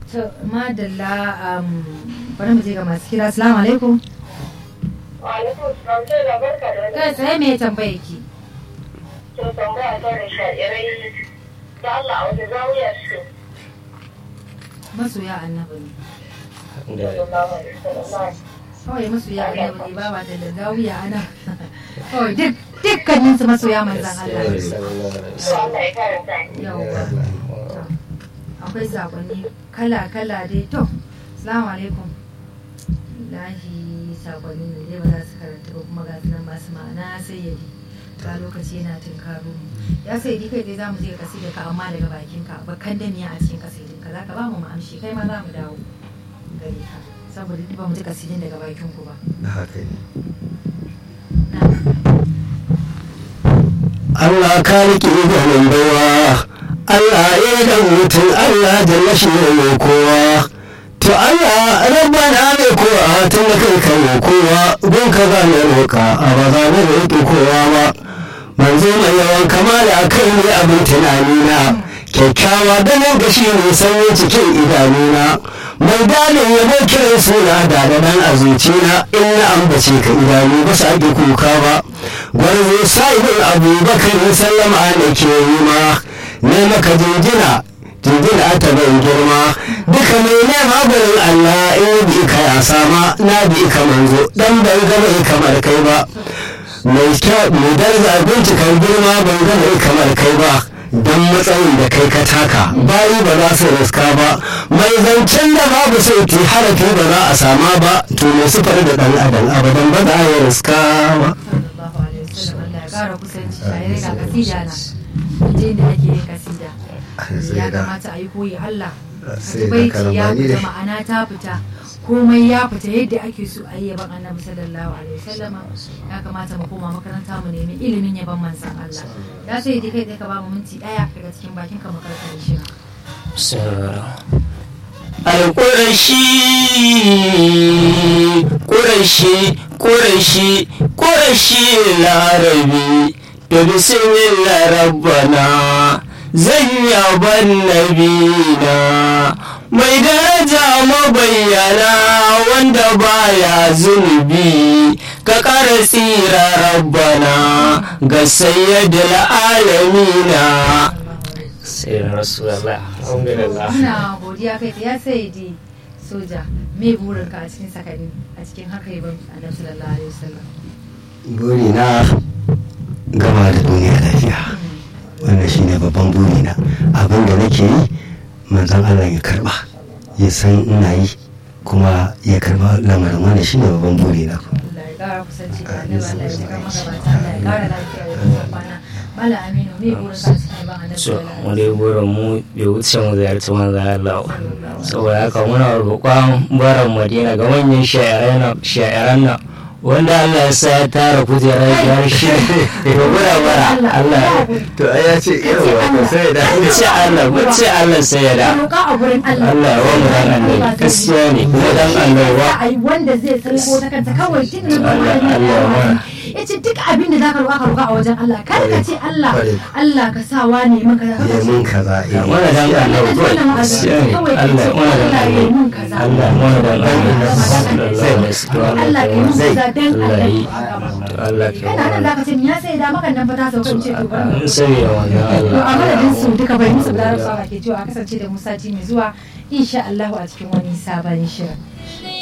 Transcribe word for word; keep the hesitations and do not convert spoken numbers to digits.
to madalla um, bari mu je ga masu kira. Assalamu alaikum. Wa alaikum salam, sai da barka da Kai tsaye me tambaye ki? to tambaya ta da sha'irai da Allah a wajen zawiyar su. Masoya annabi ne. Sallallahu alaihi wasallam. Kawai masoya annabi ne ba ba da lagawiya ana. Kawai duk dukkanin su masoya manzon Allah ne. To Allah ya karanta. Yawwa. To, akwai sakonni kala kala dai to. Assalamu alaikum. Lahi sakonni ne dai ba za su karanta ba kuma ga su nan masu ma'ana sai ya ga lokaci yana tunkaro mu. Ya sai di kai dai zamu je kasida ka amma daga bakin ka bakan damiya a cikin kasidin ka zaka ba mu amshi kai ma za mu dawo gare ka saboda duk ba mu ji kasidin daga bakin ku ba. haka ne. Na. Allah ka riƙe ganin baiwa, Allah ya da mutum, Allah jalla shi ne kowa. To Allah rabbana ne kowa tun da kai ka ne kowa, gun ka za na roƙa a ba za na roƙi kowa ba. Manzo mai yawan kamala kai ne abin tunanina, kyakkyawa ganin gashi ne sanyi cikin idanuna. Mai dalin ya bai kiran suna da da nan a zucina, in na ambace ka idanu ba sa ake kuka ba. Gwarzo sa'idun abubakar sallama ne ke yi ma, ne maka jinjina jinjina ta bai girma. Duka mai nema gurin Allah in bi ka ya sama, na bi ka manzo dan ban gama kamar kai ba. Mai kyau mai darza bincikar girma ban gama kamar kai ba. Dan matsayin da kai ka taka bayi ba za su riska ba, mai zancen da babu sauti harafi ba za a sama ba, to mai sufar da dan adam abadan ba za a yi riska ba. Sallallahu alaihi wasallam Allah ya kara kusanci shaye ga kasida na. Je da ake yin kasida. Ya kamata a yi koyi Allah. Sai da Baiti ya karamani fita dai. ma'ana ta fita. Komai ya fita yadda ake so a yi yaban annabi sallallahu alaihi wasallam. Ya kamata mu koma makaranta mu nemi ilimin yaban manzon Allah. Ya sai dai kai dai ka ba mu minti daya daga cikin bakin ka mu karkare shi. Al-Qurashi Qurashi Qurashi Qurashi Larabi da bismillah rabbana zan yaban nabina mai daraja mabayyana wanda baya zunubi ka kara tsira rabbana ga sayyidul alamina sai rasulullah alhamdulillah. Ina godiya kai ya sai di soja me burinka a cikin sakani a cikin haka yaban annabi sallallahu alaihi wasallam. burina gama da duniya lafiya, wannan shine babban burina. Abin da nake yi manzon Allah ya karba, ya san ina yi kuma ya karba lamarin, wannan shine babban burina. Allah ya kara kusanci da annabi, Allah ya kara magabata, Allah ya kara lafiya da kuma kwana. Mala Aminu me burinka a cikin yaban annabi so sallallahu mu dai burin mu bai wuce mu ziyarci manzo Allah saboda haka muna roƙon baran Madina ga manyan sha'iran nan wanda Allah ya sa ya tara kujerar biyar shi to muna bara Allah To ai ya ce yawa to sai da mu ce Allah mu ce Allah sai ya da roƙa a gurin Allah. Allah ya wani dan Allah gaskiya ne kuma dan Allah wa ai wanda zai tsalko ta kanta kawai tun da Allah Allah wa ya ce duk abin da zaka roƙa ka roƙa a wajen Allah, kar ka ce Allah Allah ka sa wani maka da ya mun kaza eh. wani dan Allah ko gaskiya ne Allah wani dan Allah Allah wani dan Allah sallallahu alaihi wasallam Allah ka yi musu zaben Allah yi Allah Allah ke kana nan zaka ce ya sai da maka nan fa ta sauka ce to bari mun sani wannan to a Allah madadin su duka bai musu da rasawa ke cewa a kasance da Musa ji mai zuwa insha Allah a cikin wani sabon shirin.